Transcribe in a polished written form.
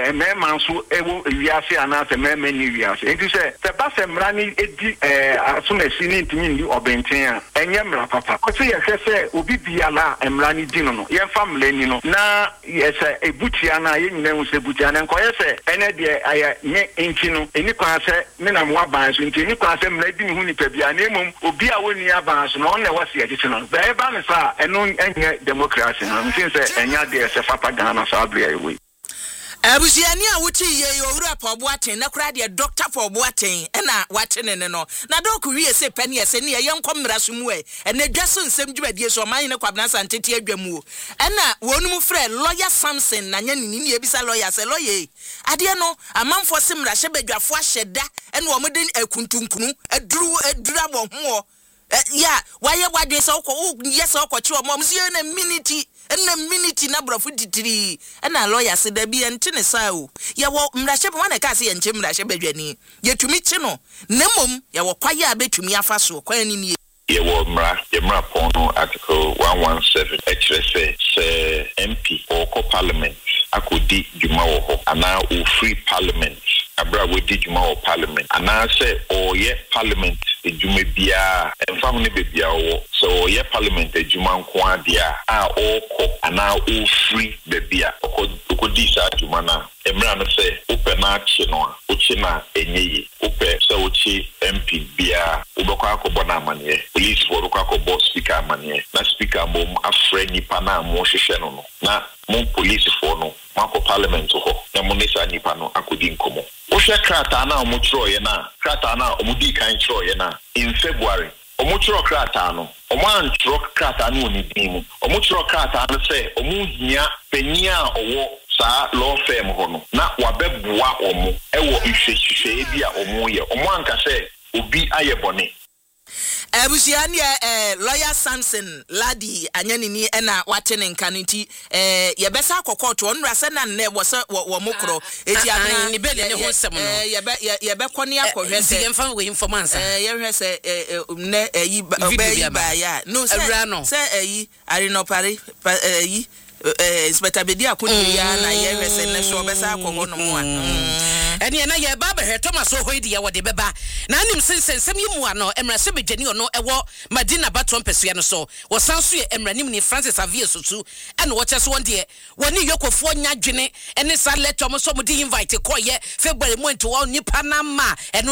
a man so we are saying another man many years. It is the bus and running as soon as you need to mean you or Bentia and Yamra Papa. But see, I say, Ubi Biala and Rani Dino, your family, you know. Now, yes, a butchiana, you know, say Butchiana, and Koyase, and I intino, any class, Menam Wabans, into any class, and letting Hunipebia, name, Ubia Winia Bans, and only was the additional. The Ebanasa, and non any democracy, and since any idea, Safapagana, Sabria, we. Abusiania wuchi ye owura po boaten na kura de doctor for boaten na watene ne no na doku wie se pani ese ne ye nkomra so mu e na dwaso nsem dwumadie so man ne kwabna santete adwamu na wonum frɛ lawyer Samson na nya ni ne ebisa lawyer se lawyer ade no amanfo se mra hye badwafo ahyeda na wo mode akuntunkunu aduru abɔ ho ya waye wade se okɔ yes okɔ chi o mom se na minute na brofo titiri na lawyer se da bi ente ne sa o ye wo mrahye bo na ka se ye nche mrahye badwani ye tumi chi no na mom ye wo kwaye abetumi afa so kwan ni ni ye wo mra pono article 117 HRS say MP or parliament akodi djuma wo ho ana o free parliament abra we di djuma wo parliament ana say o ye parliament djuma bia emfa ho ne bebia wo so ye parliament djuma nko adia a o ko ana o free bebia okodi sa djuma na emra no say open na chi no o chi na enyeyi open so o chi MP bia ubekwa akobo na amanye police for ukwa akobo speaker amanye na speaker mom afre nipa na mo hwehwe no na mo police for no mako parliament ho na mo nisa nipa no akodi nkomo o hwe krata na mo chiro ye na krata na o mudi kan chiro ye na in February o mo chiro krata no o mo an chiro krata no ni dimu o mo chiro krata no say o mo hia pania owo sa law firm ho no na wabeboa omo ewo ihwehwehwe bia omo ye omo anka say obi ayebone Abusiania lawyer Samson Ladi anyanini na watene nkaniti ye besa kokoto onra se na ne wo mokro eti ana ni bele ne ho nsem no ye be kone akohwe se ye mfa we information ye hwe se ne yi ba ya no se yi ari no pare yi inspector bedi akuni ya na ye hwe se ne so besa akoho no mo ene na ye ba be Thomas Ohoidi ya wode beba na anim sensensem yimu ano emrase bedwani ono ewo Madina Baton Pesua no so wo sanso ye emranim ni Francis Avie Sotu ene wo cheso wonde woni yokofo nyadwene ene sa letter mo so mo di invite koye February month wo nipa na ma eno